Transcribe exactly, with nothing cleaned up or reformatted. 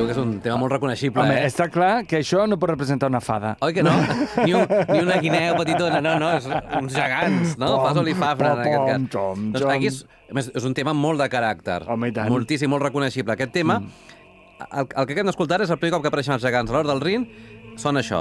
diu que és un tema molt reconeixible, Home, eh? està clar que això no pot representar una fada. Oi que no? Ni, un, ni una guineu petitona, no, no, és uns gegants, no? Pom, Fas olifafra, en pom, aquest cas. tom, Doncs tom. aquí és, a més, és un tema molt de caràcter. Home, i tant. Moltíssim, molt reconeixible. Aquest tema, mm. el, el que acabem d'escoltar és el primer cop que apareixen els gegants a l'Hort del Rin, sona això.